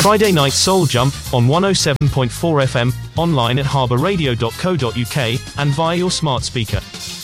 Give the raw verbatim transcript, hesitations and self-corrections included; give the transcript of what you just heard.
Friday Night Soul Jump on one oh seven point four F M, online at harbour radio dot co dot U K, and via your smart speaker.